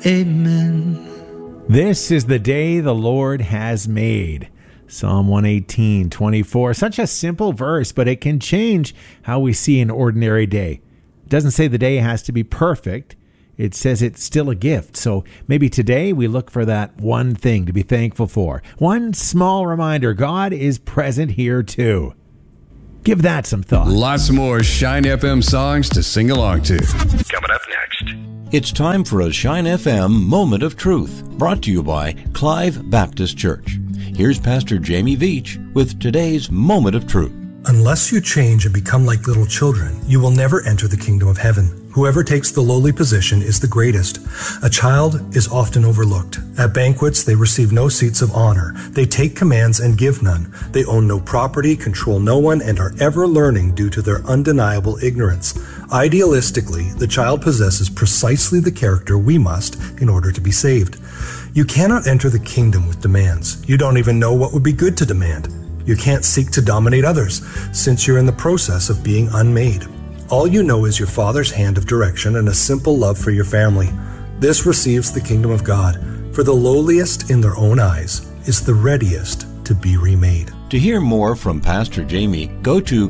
Amen. This is the day the Lord has made. Psalm 118:24. Such a simple verse, but it can change how we see an ordinary day. It doesn't say the day has to be perfect. It says it's still a gift. So maybe today we look for that one thing to be thankful for. One small reminder, God is present here too. Give that some thought. Lots more Shine FM songs to sing along to. Coming up next. It's time for a Shine FM Moment of Truth, brought to you by Clive Baptist Church. Here's Pastor Jamie Veach with today's Moment of Truth. Unless you change and become like little children, you will never enter the kingdom of heaven. Whoever takes the lowly position is the greatest. A child is often overlooked. At banquets, they receive no seats of honor. They take commands and give none. They own no property, control no one, and are ever learning due to their undeniable ignorance. Idealistically, the child possesses precisely the character we must in order to be saved. You cannot enter the kingdom with demands. You don't even know what would be good to demand. You can't seek to dominate others, since you're in the process of being unmade. All you know is your Father's hand of direction and a simple love for your family. This receives the kingdom of God, for the lowliest in their own eyes is the readiest to be remade. To hear more from Pastor Jamie, go to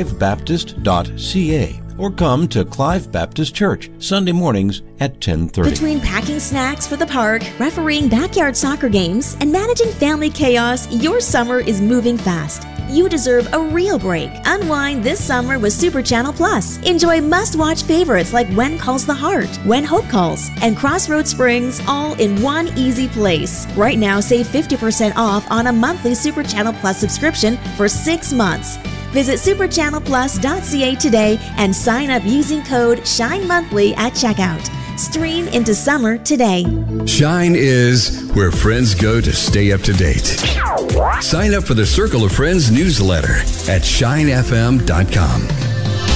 clivebaptist.ca or come to Clive Baptist Church Sunday mornings at 10:30. Between packing snacks for the park, refereeing backyard soccer games, and managing family chaos, your summer is moving fast. You deserve a real break. Unwind this summer with Super Channel Plus. Enjoy must-watch favorites like When Calls the Heart, When Hope Calls, and Crossroads Springs, all in one easy place. Right now, save 50% off on a monthly Super Channel Plus subscription for 6 months. Visit superchannelplus.ca today and sign up using code SHINEMONTHLY at checkout. Stream into summer today. Shine is where friends go to stay up to date. Sign up for the Circle of Friends newsletter at shinefm.com.